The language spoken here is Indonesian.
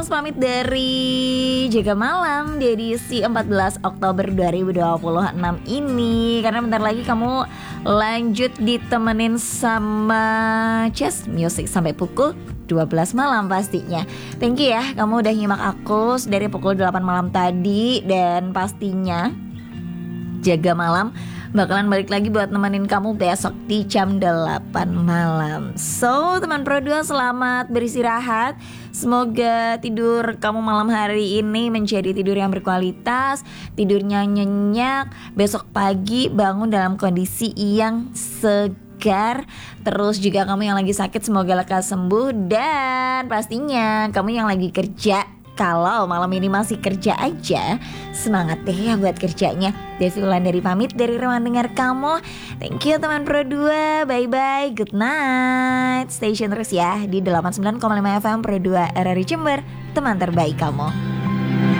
harus pamit dari Jaga Malam di edisi 14 Oktober 2026 ini, karena bentar lagi kamu lanjut ditemenin sama Just Music sampai pukul 12 malam pastinya. Thank you ya, kamu udah nyimak aku dari pukul 8 malam tadi. Dan pastinya Jaga Malam bakalan balik lagi buat nemenin kamu besok di jam 8 malam. So teman Pro 2, selamat beristirahat. Semoga tidur kamu malam hari ini menjadi tidur yang berkualitas, tidurnya nyenyak. Besok pagi bangun dalam kondisi yang segar. Terus juga kamu yang lagi sakit semoga lekas sembuh. Dan pastinya kamu yang lagi kerja, kalau malam ini masih kerja aja, semangat deh ya buat kerjanya. Devi Wulandari pamit dari ruang dengar kamu. Thank you teman Pro 2. Bye-bye, good night. Stay tune terus ya di 89,5 FM Pro 2 RRI Jember, teman terbaik kamu.